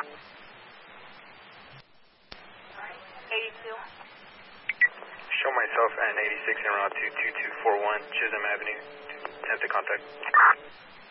82. Show myself and 86 en route to 2241 Chisholm Avenue. Attempt to contact.